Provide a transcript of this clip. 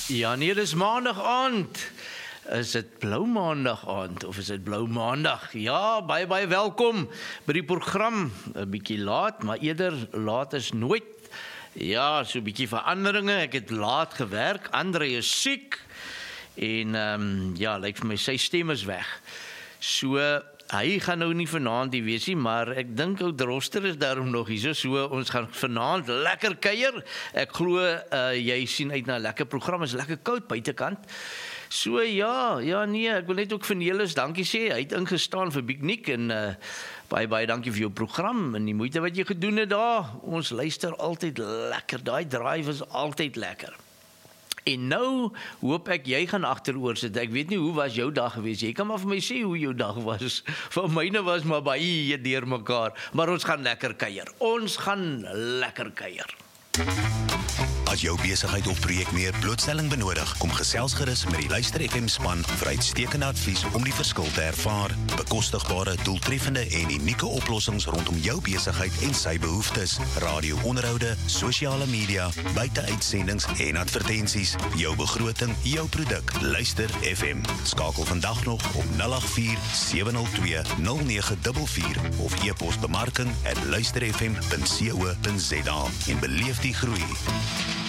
Ja, nee, dis maandag aand. Is dit blou maandag aand of is dit blou maandag? Ja, baie welkom by die program. 'n Bietjie laat, maar eerder laat is nooit. Ja, so 'n bietjie veranderinge. Ek het laat gewerk. Andre is siek en ja, lyk vir my sy stem is weg. So hy gaan nou nie vanaand hier wees nie, maar ek dink ou Droster is daarom nog hier. So ons gaan vanaand lekker kuier. Ek glo jy sien uit na 'n lekker program. Is lekker koud buitekant. So ja, nee, ek wil net ook vir Nelis dankie sê. Hy het ingestaan vir Bignik en baie dankie vir jou program en die moeite wat jy gedoen het daar. Ons luister altyd lekker. Daai drive is altyd lekker. En nou hoop ek jy gaan agteroor sit. Ek weet nie hoe was jou dag gewees. Jy kan maar vir my sê hoe jou dag was. Vir myne was maar baie deurmekaar, maar ons gaan lekker kuier. Ons gaan lekker kuier. As jou besigheid of projek meer blootstelling benodig, kom gesels gerus met die Luister FM span vir uitstekende advies om die verskil te ervaar. Bekostigbare, doeltreffende en unieke oplossings rondom jou besigheid en sy behoeftes. Radio-onderhoude, sosiale media, buiteuitsendings en advertensies. Jou begroting, jou produk. Luister FM. Skakel vandag nog op 084 702 0944 of e-pos bemarking@luisterfm.co.za en beleef die groei.